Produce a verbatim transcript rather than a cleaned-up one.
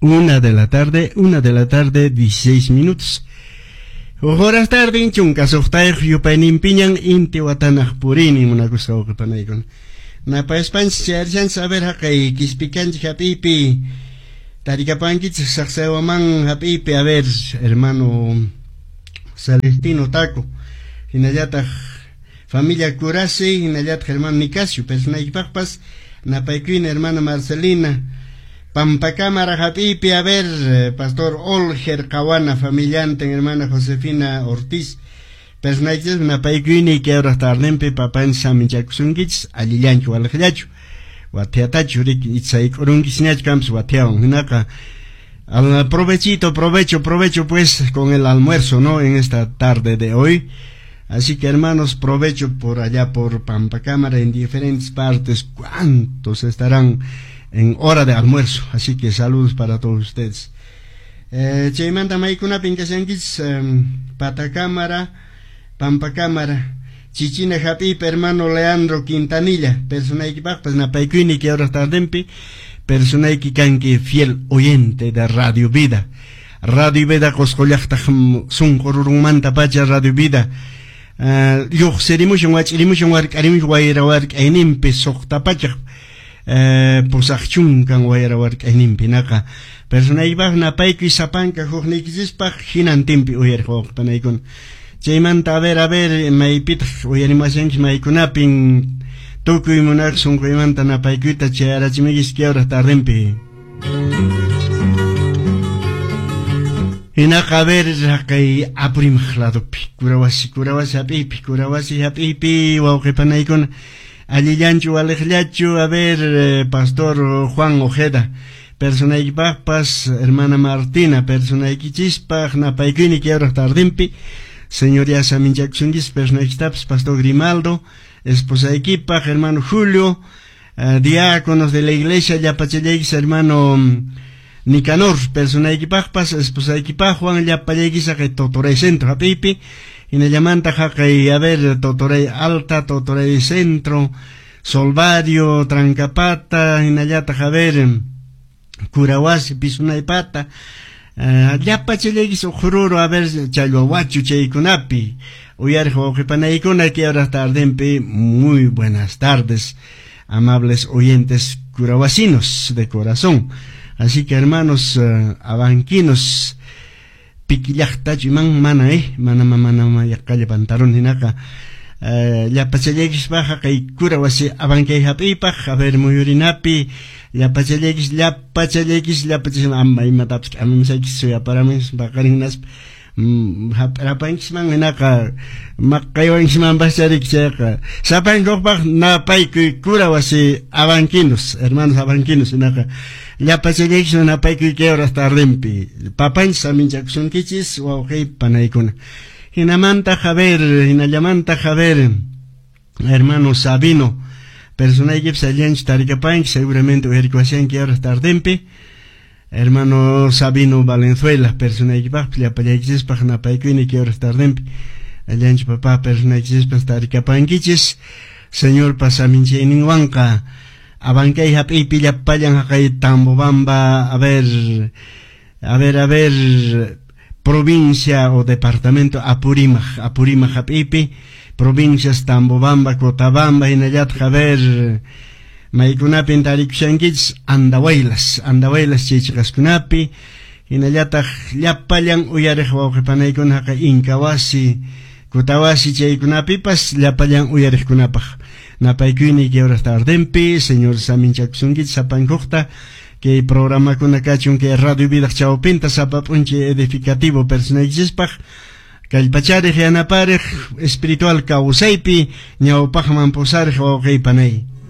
Una de la tarde, una de la tarde, dieciséis minutos. Horas tarde, chunka sohtaej yupainin piñan inti watanaj purini munakusaw kapanaykon. Napa España cherchan saber hakay kispikan hapipi. Tarikapankit saksawaman hapipi, a ver, hermano Celestino Taco. Hinayata familia Curasi, hinayata hermano Nicasio, personaikpakpas, napaykuin hermano Marcelina. Pampacámara hapipi, a ver, pastor Olger Cawana, familiante, hermana Josefina Ortiz. Personajes napaykuini que ahora tarnempe papan saminchakusungits alillanchu aljachu. Wateatachu rik itsaik orungis camps wateaon hinaka. Al provechito, provecho, provecho pues con el almuerzo, ¿no? En esta tarde de hoy. Así que hermanos, provecho por allá por Pampacámara en diferentes partes. ¿Cuántos estarán en hora de almuerzo? Así que saludos para todos ustedes. Eh, Cheimanta maikuna pinkasenkis Patacámara, Pampacámara, Chichina Japip, hermano Leandro Quintanilla, persona equipaj, napaykuini que ahora tardempi, persona equicanque fiel oyente de Radio Vida. Radio Vida coscollachta sun corurumanta pacha Radio Vida. Uh, yo serimush wach irimush wark arimush waira wark ainimpe sokta pacha. Eh, posachchun kan wayra wark ainimpi naka persona ibaj napayki sapanka hojnikispa hinantimpi uyer hoj panaykun chaymanta a ver a ver maypit uyarimasenki maykunapin tukuy munak sunkuymanta napaykuyta chay arachimigis kiawra tardempi hinaka a ver rakay apurimaj ladopi kurawasi kurawasi hapipi kurawasi hapipi wawqipanaykun Alillanchu alejllachu, a ver, eh, pastor Juan Ojeda, persona papas, hermana Martina, persona chispa, napaykini que ahora tardimpi, señoría Saminchakshungis, persona taps, pastor Grimaldo, esposa equipa, hermano Julio, eh, diáconos de la iglesia, yapachelex, hermano Nicanor, persona equipapas, esposa equipa, Juan yapachelex, que totore centro, hapipi, y me llaman tajacay, a ver, Totorey Alta, Totorey Centro, Solvario, Trancapata, y Nayata, a ver, Curawasi, Pisunaipata, ya pachelegis ojururo, a ver, Chayohuachu, Cheikunapi, Uyarjo, Jepanaikuna, que ahora tardempe, muy buenas tardes, amables oyentes curawasinos de corazón. Así que hermanos, uh, abanquinos, Piquillachta chiman mana eh mana mana mana yakalla pantalón hinaka ya pachelegis baja kay kurawasi abankay hapipa a ver muyurinapi ya pachelegis ya pachelegis ya pachelegis amma imataps amim sakis ya para mis bakarinas haparapanks man hinaka makayawang man basarik seka sapan gokbak na pay kurawasi abankinos hermanos abankinos hinaka ya pachelegis na pay que ahora tardempi papan saminchaksun kichis wawkay panaykuna hinamanta javer hinallamanta javer hermano Sabino persona que sallench tarikapank seguramente uherikuasian que ahora tardempi hermano Sabino Valenzuela persona que pa ya pachelegis pa na pay que ahora tardempi allench papá persona que pa tarikapank kichis señor pasaminche ninwanka abankay hapipi llapayan hakay Tambobamba, a ver, a ver, a ver, provincia o departamento Apurímac, Apurímac hapipi, provincias Tambobamba, Cotabamba, hinallat, a ver, maykunapin tarikushankich, Andahuaylas, Andahuaylas chichikaskunapi, hinallat, llapayan uyarej wawqipanaykun hakay Inkawasi, Kutawasi chaykunapipas, llapayan uyarejkunapaj. Napaykuni que ahora tardempi, señor Saminchakshungit, sapankukta, que el programa con acachun que Radio Vida Chaupinta, sapapunche edificativo personajispaj, que el pachare geanaparej, espiritual causeipi, ñaupajman posar, o panay.